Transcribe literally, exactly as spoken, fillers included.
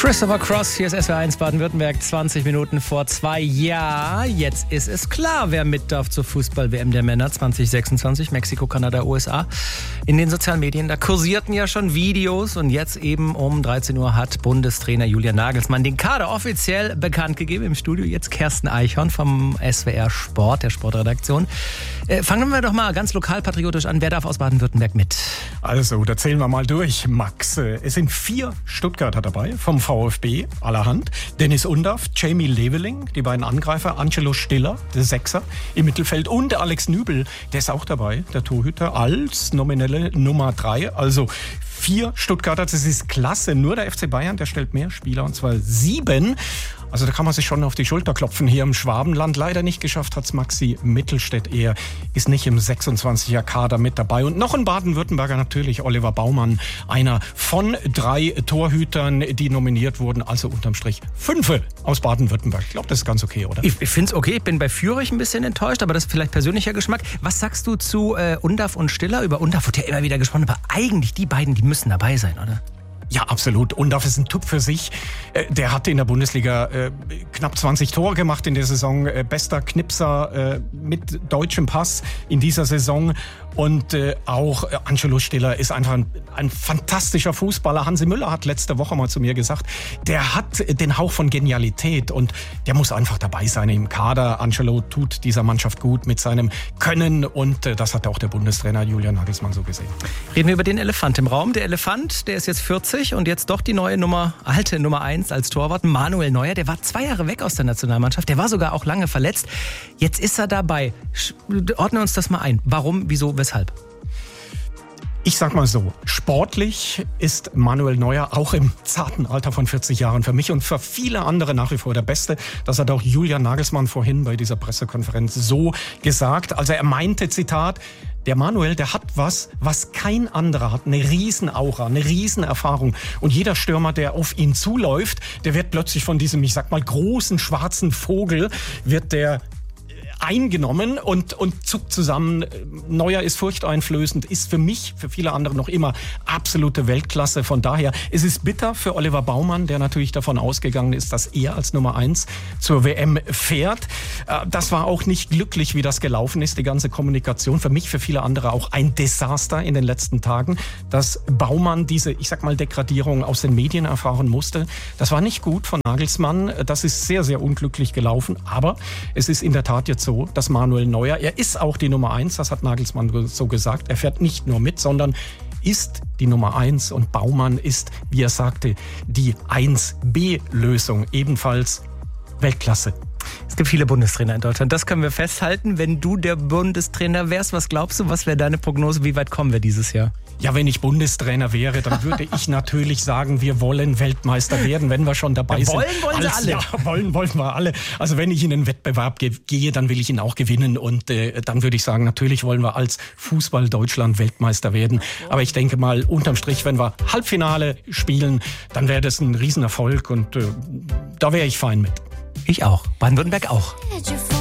Christopher Cross, hier ist S W R eins Baden-Württemberg, zwanzig Minuten vor zwei. Ja, jetzt ist es klar, wer mit darf zur Fußball-W M der Männer zwanzig sechsundzwanzig, Mexiko, Kanada, U S A. In den sozialen Medien, da kursierten ja schon Videos und jetzt eben um dreizehn Uhr hat Bundestrainer Julian Nagelsmann den Kader offiziell bekannt gegeben. Im Studio jetzt Kersten Eichhorn vom S W R Sport, der Sportredaktion. Äh, fangen wir doch mal ganz lokalpatriotisch an. Wer darf aus Baden-Württemberg mit? Also, da zählen wir mal durch, Max. Es sind vier Stuttgarter dabei, vom VfB allerhand. Dennis Undaff, Jamie Leveling, die beiden Angreifer, Angelo Stiller, der Sechser im Mittelfeld und Alex Nübel, der ist auch dabei, der Torhüter, als nominelle Nummer drei. Also vier Stuttgarter, das ist klasse. Nur der F C Bayern, der stellt mehr Spieler, und zwar sieben. Also da kann man sich schon auf die Schulter klopfen. Hier im Schwabenland leider nicht geschafft hat's Maxi Mittelstädt. Er ist nicht im sechsundzwanziger Kader mit dabei. Und noch ein Baden-Württemberger natürlich, Oliver Baumann. Einer von drei Torhütern, die nominiert wurden. Also unterm Strich fünfe aus Baden-Württemberg. Ich glaube, das ist ganz okay, oder? Ich, ich finde es okay. Ich bin bei Fürich ein bisschen enttäuscht, aber das ist vielleicht persönlicher Geschmack. Was sagst du zu äh, Undaff und Stiller? Über Undaff wird ja immer wieder gesprochen, aber eigentlich die beiden, die müssen dabei sein, oder? Ja, absolut. Undaff ist ein Typ für sich. Der hatte in der Bundesliga äh, knapp zwanzig Tore gemacht in der Saison. Äh, bester Knipser äh, mit deutschem Pass in dieser Saison. Und äh, auch äh, Angelo Stiller ist einfach ein, ein fantastischer Fußballer. Hansi Müller hat letzte Woche mal zu mir gesagt, der hat den Hauch von Genialität und der muss einfach dabei sein im Kader. Angelo tut dieser Mannschaft gut mit seinem Können und äh, das hat auch der Bundestrainer Julian Nagelsmann so gesehen. Reden wir über den Elefant im Raum. Der Elefant, der ist jetzt vierzig und jetzt doch die neue Nummer, alte Nummer eins als Torwart. Manuel Neuer, der war zwei Jahre weg aus der Nationalmannschaft. Der war sogar auch lange verletzt. Jetzt ist er dabei. Ordne uns das mal ein. Warum, wieso, weshalb? Ich sag mal so, sportlich ist Manuel Neuer auch im zarten Alter von vierzig Jahren für mich und für viele andere nach wie vor der Beste. Das hat auch Julian Nagelsmann vorhin bei dieser Pressekonferenz so gesagt. Also er meinte, Zitat, der Manuel, der hat was, was kein anderer hat. Eine Riesenaura, eine Riesenerfahrung. Und jeder Stürmer, der auf ihn zuläuft, der wird plötzlich von diesem, ich sag mal, großen schwarzen Vogel, wird der eingenommen und, und zuckt zusammen. Neuer ist furchteinflößend, ist für mich, für viele andere noch immer absolute Weltklasse. Von daher, es ist bitter für Oliver Baumann, der natürlich davon ausgegangen ist, dass er als Nummer eins zur W M fährt. Das war auch nicht glücklich, wie das gelaufen ist, die ganze Kommunikation. Für mich, für viele andere auch ein Desaster in den letzten Tagen, dass Baumann diese, ich sag mal, Degradierung aus den Medien erfahren musste. Das war nicht gut von Nagelsmann. Das ist sehr, sehr unglücklich gelaufen. Aber es ist in der Tat jetzt so, dass Manuel Neuer, er ist auch die Nummer eins, das hat Nagelsmann so gesagt, er fährt nicht nur mit, sondern ist die Nummer eins und Baumann ist, wie er sagte, die eins B-Lösung, ebenfalls Weltklasse. Es gibt viele Bundestrainer in Deutschland, das können wir festhalten. Wenn du der Bundestrainer wärst, was glaubst du, was wäre deine Prognose, wie weit kommen wir dieses Jahr? Ja, wenn ich Bundestrainer wäre, dann würde ich natürlich sagen, wir wollen Weltmeister werden, wenn wir schon dabei ja, sind. Wollen wollen Als, sie alle. Ja, wollen wollen wir alle. Also wenn ich in den Wettbewerb ge- gehe, dann will ich ihn auch gewinnen und äh, dann würde ich sagen, natürlich wollen wir als Fußball Deutschland Weltmeister werden. Aber ich denke mal, unterm Strich, wenn wir Halbfinale spielen, dann wäre das ein Riesenerfolg und äh, da wäre ich fein mit. Ich auch. Baden-Württemberg auch.